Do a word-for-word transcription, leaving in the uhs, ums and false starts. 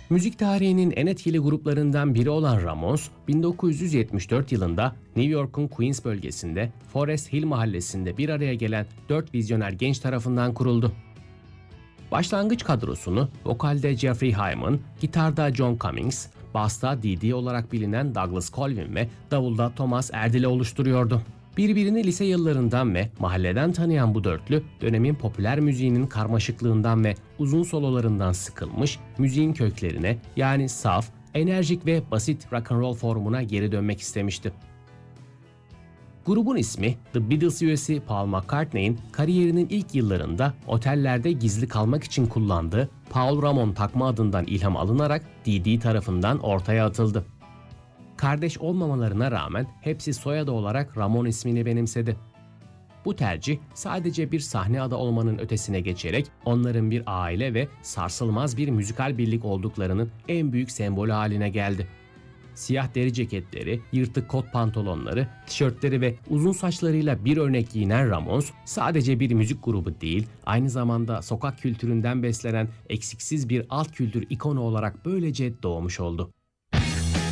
Müzik tarihinin en etkili gruplarından biri olan Ramones, bin dokuz yüz yetmiş dört yılında New York'un Queens bölgesinde Forest Hill mahallesinde bir araya gelen dört vizyoner genç tarafından kuruldu. Başlangıç kadrosunu vokalde Jeffrey Hyman, gitarda John Cummings, basta Dee Dee olarak bilinen Douglas Colvin ve davulda Thomas Erdile oluşturuyordu. Birbirini lise yıllarından ve mahalleden tanıyan bu dörtlü, dönemin popüler müziğinin karmaşıklığından ve uzun sololarından sıkılmış, müziğin köklerine yani saf, enerjik ve basit rock and roll formuna geri dönmek istemişti. Grubun ismi, The Beatles üyesi Paul McCartney'in kariyerinin ilk yıllarında otellerde gizli kalmak için kullandığı Paul Ramon takma adından ilham alınarak Dee Dee tarafından ortaya atıldı. Kardeş olmamalarına rağmen hepsi soyadı olarak Ramon ismini benimsedi. Bu tercih sadece bir sahne adı olmanın ötesine geçerek onların bir aile ve sarsılmaz bir müzikal birlik olduklarının en büyük sembolü haline geldi. Siyah deri ceketleri, yırtık kot pantolonları, tişörtleri ve uzun saçlarıyla bir örnek giyinen Ramones sadece bir müzik grubu değil, aynı zamanda sokak kültüründen beslenen eksiksiz bir alt kültür ikonu olarak böylece doğmuş oldu.